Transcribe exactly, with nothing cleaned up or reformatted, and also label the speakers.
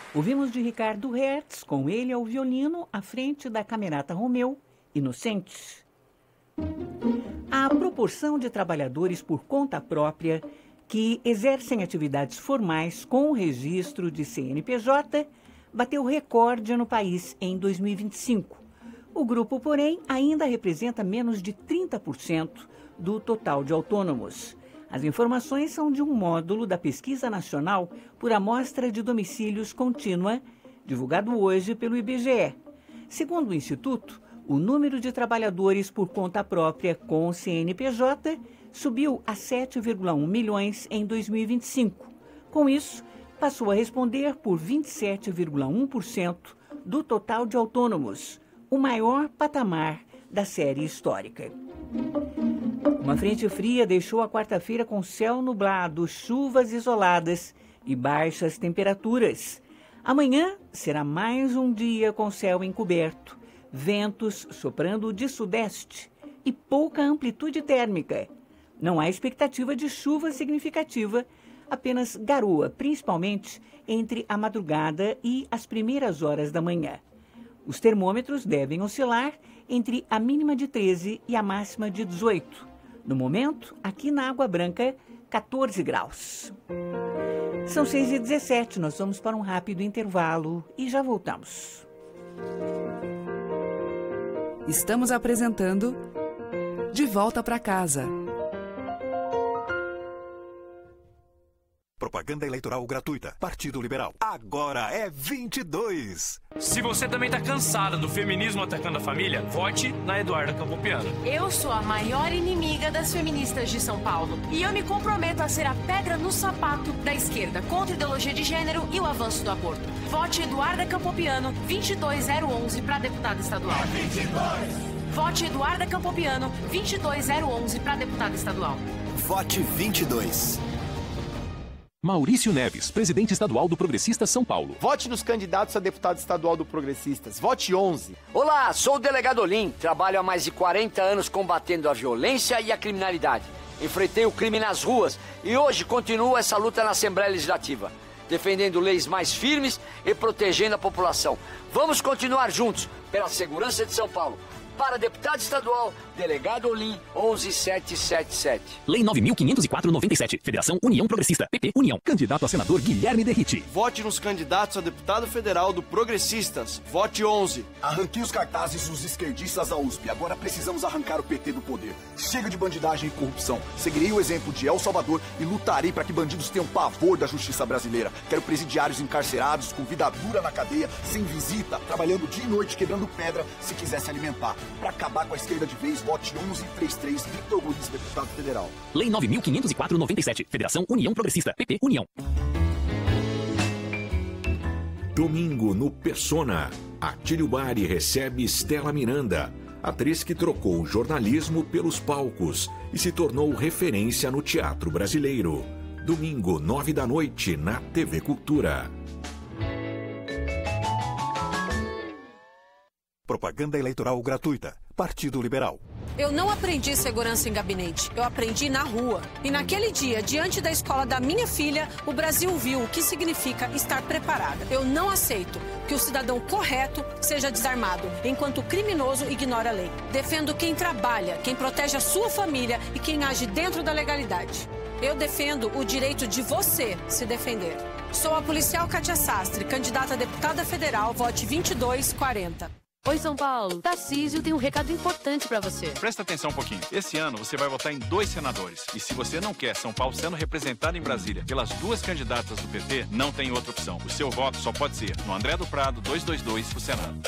Speaker 1: Ouvimos de Ricardo Hertz, com ele ao violino, à frente da Camerata Romeu, Inocentes. A proporção de trabalhadores por conta própria que exercem atividades formais com registro de C N P J bateu recorde no país em dois mil e vinte e cinco. O grupo, porém, ainda representa menos de trinta por cento do total de autônomos. As informações são de um módulo da Pesquisa Nacional por Amostra de Domicílios Contínua, divulgado hoje pelo I B G E. Segundo o Instituto, o número de trabalhadores por conta própria com C N P J subiu a sete vírgula um milhões em dois mil e vinte e cinco. Com isso, passou a responder por vinte e sete vírgula um por cento do total de autônomos, o maior patamar da série histórica. Uma frente fria deixou a quarta-feira com céu nublado, chuvas isoladas e baixas temperaturas. Amanhã será mais um dia com céu encoberto, ventos soprando de sudeste e pouca amplitude térmica. Não há expectativa de chuva significativa, apenas garoa, principalmente entre a madrugada e as primeiras horas da manhã. Os termômetros devem oscilar entre a mínima de treze e a máxima de dezoito. No momento, aqui na Água Branca, quatorze graus. São seis e dezessete, nós vamos para um rápido intervalo e já voltamos.
Speaker 2: Estamos apresentando De Volta para Casa.
Speaker 3: Propaganda eleitoral gratuita. Partido Liberal. Agora é vinte e dois.
Speaker 4: Se você também tá cansada do feminismo atacando a família, vote na Eduarda Campopiano.
Speaker 5: Eu sou a maior inimiga das feministas de São Paulo. E eu me comprometo a ser a pedra no sapato da esquerda contra a ideologia de gênero e o avanço do aborto. Vote Eduarda Campopiano, vinte e dois zero onze para deputada estadual.
Speaker 6: É vinte e dois.
Speaker 5: Vote Eduarda Campopiano, vinte e dois zero onze para deputada estadual.
Speaker 3: Vote vinte e dois.
Speaker 7: Maurício Neves, presidente estadual do Progressistas São Paulo.
Speaker 8: Vote nos candidatos a deputado estadual do Progressistas. Vote onze.
Speaker 9: Olá, sou o delegado Olim. Trabalho há mais de quarenta anos combatendo a violência e a criminalidade. Enfrentei o crime nas ruas e hoje continuo essa luta na Assembleia Legislativa, defendendo leis mais firmes e protegendo a população. Vamos continuar juntos pela segurança de São Paulo. Para deputado estadual, delegado Olim, onze sete sete sete.
Speaker 7: Lei nove mil quinhentos e quatro, noventa e sete. Federação União Progressista. P P União. Candidato a senador Guilherme Derrite.
Speaker 8: Vote nos candidatos a deputado federal do Progressistas. Vote onze.
Speaker 10: Arranquei os cartazes dos esquerdistas da U S P. Agora precisamos arrancar o P T do poder. Chega de bandidagem e corrupção. Seguirei o exemplo de El Salvador e lutarei para que bandidos tenham pavor da justiça brasileira. Quero presidiários encarcerados, com vida dura na cadeia, sem visita, trabalhando dia e noite, quebrando pedra, se quiser se alimentar. Para acabar com a esquerda de vez, vote onze trinta e três, Victor Luiz, deputado federal.
Speaker 7: Lei nove mil quinhentos e quatro, noventa e sete. Federação União Progressista. P P União.
Speaker 11: Domingo no Persona. Atílio Bari recebe Stella Miranda, atriz que trocou o jornalismo pelos palcos e se tornou referência no teatro brasileiro. Domingo, nove da noite, na T V Cultura.
Speaker 3: Propaganda eleitoral gratuita. Partido Liberal.
Speaker 12: Eu não aprendi segurança em gabinete, eu aprendi na rua. E naquele dia, diante da escola da minha filha, o Brasil viu o que significa estar preparada. Eu não aceito que o cidadão correto seja desarmado, enquanto o criminoso ignora a lei. Defendo quem trabalha, quem protege a sua família e quem age dentro da legalidade. Eu defendo o direito de você se defender. Sou a policial Kátia Sastre, candidata a deputada federal, vote vinte e dois quarenta.
Speaker 13: Oi, São Paulo. Tarcísio tem um recado importante pra você.
Speaker 14: Presta atenção um pouquinho. Esse ano você vai votar em dois senadores. E se você não quer São Paulo sendo representado em Brasília pelas duas candidatas do P T, não tem outra opção. O seu voto só pode ser no André do Prado duzentos e vinte e dois, o Senado.